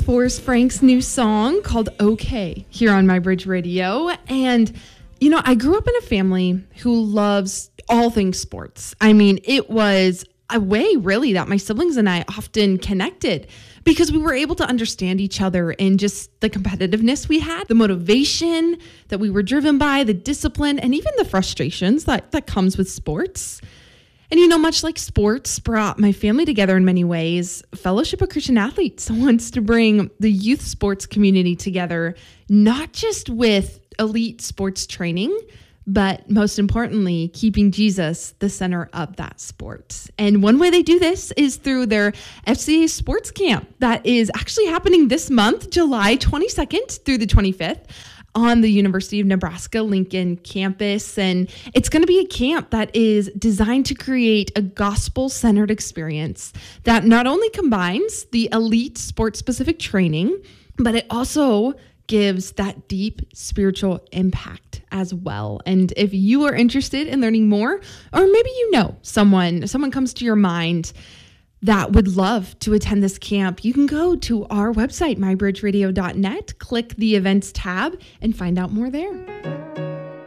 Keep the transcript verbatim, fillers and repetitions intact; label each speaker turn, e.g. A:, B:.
A: Forrest Frank's new song called Okay here on My Bridge Radio. And, you know, I grew up in a family who loves all things sports. I mean, it was a way really that my siblings and I often connected because we were able to understand each other and just the competitiveness we had, the motivation that we were driven by, the discipline, and even the frustrations that, that comes with sports. And, you know, much like sports brought my family together in many ways, Fellowship of Christian Athletes wants to bring the youth sports community together, not just with elite sports training, but most importantly, keeping Jesus the center of that sport. And one way they do this is through their F C A Sports Camp that is actually happening this month, July twenty-second through the twenty-fifth. On the University of Nebraska-Lincoln campus. And it's going to be a camp that is designed to create a gospel-centered experience that not only combines the elite sports-specific training, but it also gives that deep spiritual impact as well. And if you are interested in learning more, or maybe you know someone, someone comes to your mind that would love to attend this camp, you can go to our website, my bridge radio dot net, click the events tab, and find out more there.